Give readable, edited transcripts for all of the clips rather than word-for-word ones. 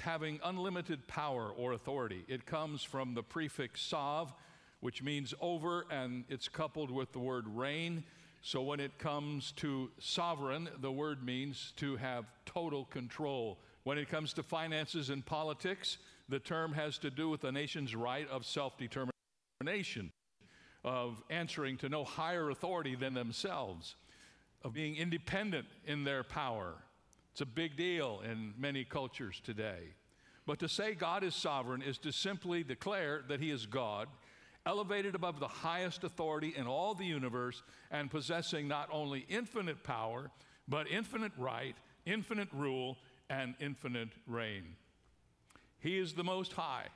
having unlimited power or authority. It comes from the prefix sav, which means over, and it's coupled with the word reign. So when it comes to sovereign, the word means to have total control. When it comes to finances and politics, the term has to do with the nation's right of self-determination, of answering to no higher authority than themselves, of being independent in their power. It's a big deal in many cultures today. But to say God is sovereign is to simply declare that He is God, elevated above the highest authority in all the universe, and possessing not only infinite power, but infinite right, infinite rule, and infinite reign. He is the Most High,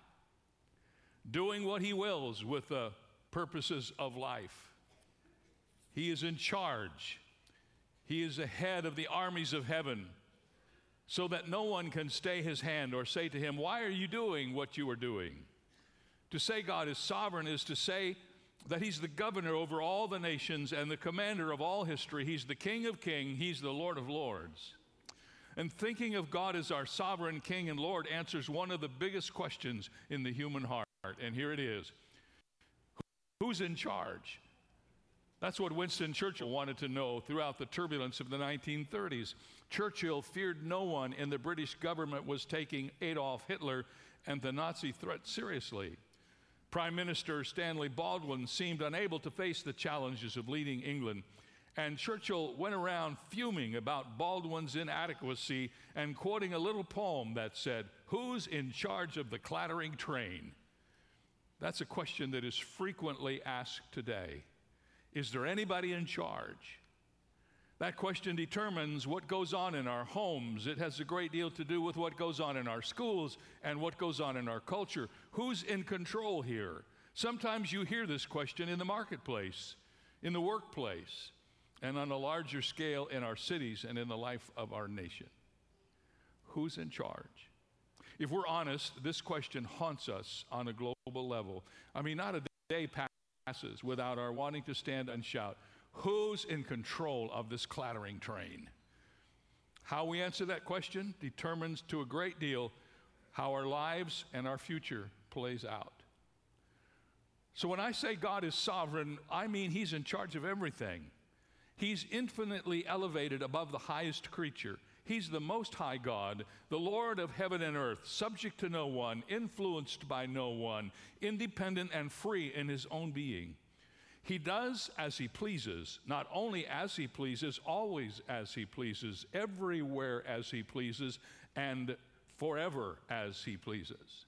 doing what He wills with the purposes of life. He is in charge. He is the head of the armies of heaven, so that no one can stay His hand or say to Him, "Why are you doing what you are doing?" To say God is sovereign is to say that He's the governor over all the nations and the commander of all history. He's the King of kings. He's the Lord of lords. And thinking of God as our sovereign King and Lord answers one of the biggest questions in the human heart. And here it is. Who's in charge? That's what Winston Churchill wanted to know throughout the turbulence of the 1930s. Churchill feared no one in the British government was taking Adolf Hitler and the Nazi threat seriously. Prime Minister Stanley Baldwin seemed unable to face the challenges of leading England, and Churchill went around fuming about Baldwin's inadequacy and quoting a little poem that said, "Who's in charge of the clattering train?" That's a question that is frequently asked today. Is there anybody in charge? That question determines what goes on in our homes. It has a great deal to do with what goes on in our schools and what goes on in our culture. Who's in control here? Sometimes you hear this question in the marketplace, in the workplace, and on a larger scale in our cities and in the life of our nation. Who's in charge? If we're honest, this question haunts us on a global level. I mean, not a day passes without our wanting to stand and shout, "Who's in control of this clattering train?" How we answer that question determines to a great deal how our lives and our future plays out. So when I say God is sovereign, I mean He's in charge of everything. He's infinitely elevated above the highest creature. He's the Most High God, the Lord of heaven and earth, subject to no one, influenced by no one, independent and free in His own being. He does as He pleases, not only as He pleases, always as He pleases, everywhere as He pleases, and forever as He pleases.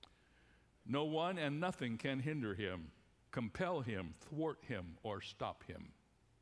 No one and nothing can hinder Him, compel Him, thwart Him, or stop Him.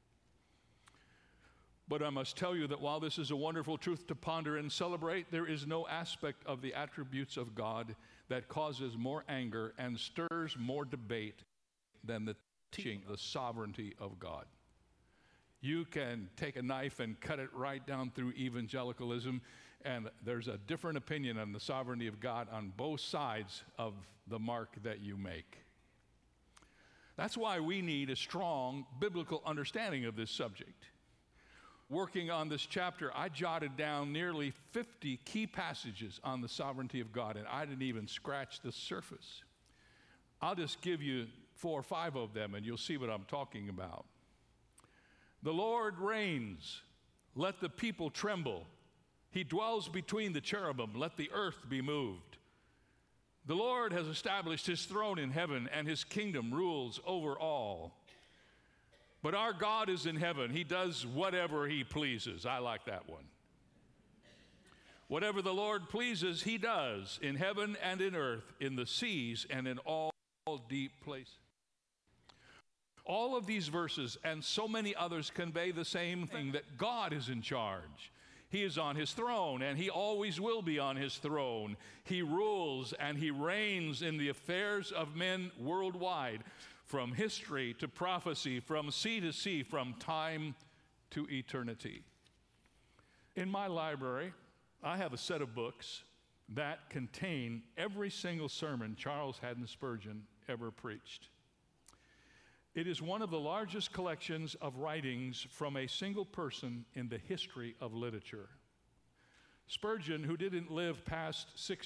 But I must tell you that while this is a wonderful truth to ponder and celebrate, there is no aspect of the attributes of God that causes more anger and stirs more debate than the teaching the sovereignty of God. You can take a knife and cut it right down through evangelicalism, and there's a different opinion on the sovereignty of God on both sides of the mark that you make. That's why we need a strong biblical understanding of this subject. Working on this chapter, I jotted down nearly 50 key passages on the sovereignty of God, and I didn't even scratch the surface. I'll just give you 4 or 5 of them, and you'll see what I'm talking about. The Lord reigns. Let the people tremble. He dwells between the cherubim. Let the earth be moved. The Lord has established His throne in heaven, and His kingdom rules over all. But our God is in heaven. He does whatever He pleases. I like that one. Whatever the Lord pleases, He does in heaven and in earth, in the seas and in all deep places. All of these verses and so many others convey the same thing, that God is in charge. He is on His throne, and He always will be on His throne. He rules and He reigns in the affairs of men worldwide, from history to prophecy, from sea to sea, from time to eternity. In my library, I have a set of books that contain every single sermon Charles Haddon Spurgeon ever preached. It is one of the largest collections of writings from a single person in the history of literature. Spurgeon, who didn't live past 60